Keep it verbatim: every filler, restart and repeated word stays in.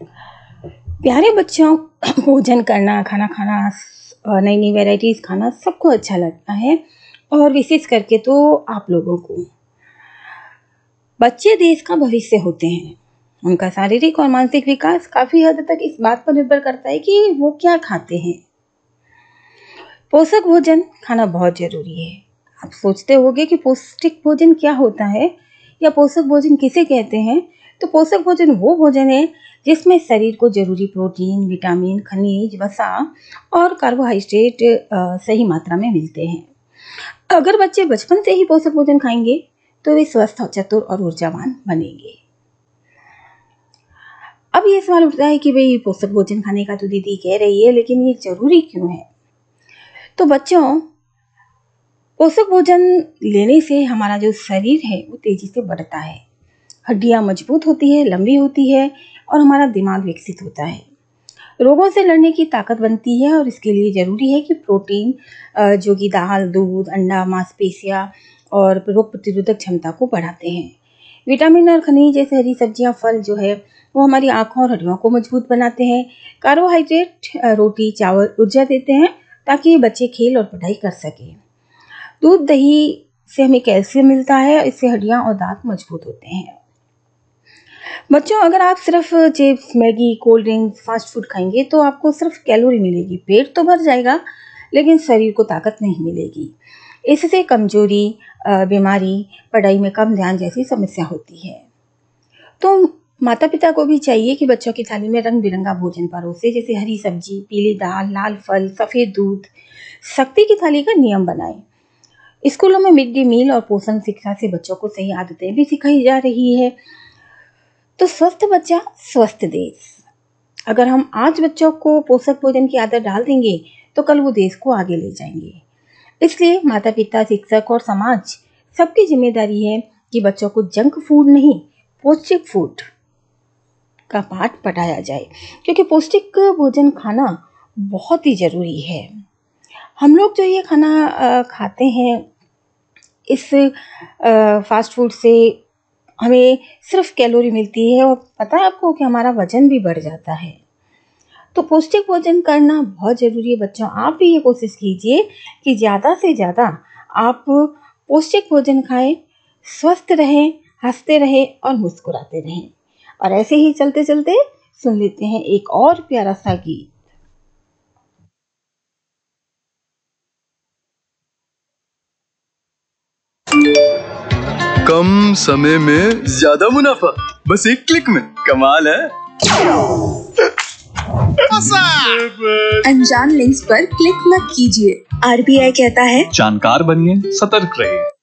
प्यारे बच्चों, भोजन करना, खाना खाना, नई नई वैरायटीज़ खाना सबको अच्छा लगता है और विशेष करके तो आप लोगों को। बच्चे देश का भविष्य होते हैं। उनका शारीरिक और मानसिक विकास काफ़ी हद तक इस बात पर निर्भर करता है कि वो क्या खाते हैं। पोषक भोजन खाना बहुत ज़रूरी है। आप सोचते होंगे कि पौष्टिक भोजन क्या होता है या पोषक भोजन किसे कहते हैं। तो पोषक भोजन वो भोजन है जिसमें शरीर को जरूरी प्रोटीन, विटामिन, खनिज, वसा और कार्बोहाइड्रेट सही मात्रा में मिलते हैं। अगर बच्चे बचपन से ही पोषक भोजन खाएंगे तो वे स्वस्थ, चतुर और ऊर्जावान बनेंगे। अब ये सवाल उठता है कि भाई पोषक भोजन खाने का तो दीदी कह रही है, लेकिन ये जरूरी क्यों है? तो बच्चों, पोषक भोजन लेने से हमारा जो शरीर है वो तेजी से बढ़ता है, हड्डियां मजबूत होती है, लंबी होती है और हमारा दिमाग विकसित होता है। रोगों से लड़ने की ताकत बनती है और इसके लिए जरूरी है कि प्रोटीन, जो कि दाल, दूध, अंडा, मांसपेशियां और रोग प्रतिरोधक क्षमता को बढ़ाते हैं। विटामिन और खनिज जैसे हरी सब्जियां, फल जो है वो हमारी आंखों और हड्डियों को मजबूत बनाते हैं। कार्बोहाइड्रेट, रोटी, चावल ऊर्जा देते हैं ताकि बच्चे खेल और पढ़ाई कर सके। दूध, दही से हमें कैल्शियम मिलता है, इससे हड्डियां और दांत मजबूत होते हैं। बच्चों, अगर आप सिर्फ chips, Maggi, cold drink, fast food खाएंगे तो आपको सिर्फ कैलोरी मिलेगी, पेट तो भर जाएगा लेकिन शरीर को ताकत नहीं मिलेगी। इससे कमजोरी, बीमारी, पढ़ाई में कम ध्यान जैसी समस्या होती है। तो माता पिता को भी चाहिए कि बच्चों की थाली में रंग बिरंगा भोजन परोसे, जैसे हरी सब्जी, पीली दाल, लाल फल, सफेद दूध। शक्ति की थाली का नियम बनाएं। स्कूलों में मिड डे मील और पोषण शिक्षा से बच्चों को सही आदतें भी सिखाई जा रही है। तो स्वस्थ बच्चा, स्वस्थ देश। अगर हम आज बच्चों को पोषक भोजन की आदत डाल देंगे तो कल वो देश को आगे ले जाएंगे। इसलिए माता पिता, शिक्षक और समाज सबकी जिम्मेदारी है कि बच्चों को जंक फूड नहीं, पौष्टिक फूड का पाठ पढ़ाया जाए, क्योंकि पौष्टिक भोजन खाना बहुत ही जरूरी है। हम लोग जो ये खाना खाते हैं, इस फास्ट फूड से हमें सिर्फ कैलोरी मिलती है और पता है आपको कि हमारा वजन भी बढ़ जाता है। तो पौष्टिक भोजन करना बहुत ज़रूरी है। बच्चों, आप भी ये कोशिश कीजिए कि ज़्यादा से ज़्यादा आप पौष्टिक भोजन खाएं, स्वस्थ रहें, हंसते रहें और मुस्कुराते रहें। और ऐसे ही चलते चलते सुन लेते हैं एक और प्यारा सा गीत। कम समय में ज्यादा मुनाफा, बस एक क्लिक में। कमाल है। अनजान लिंक्स पर क्लिक मत कीजिए। आर बी आई कहता है, जानकार बनिए, सतर्क रहिए।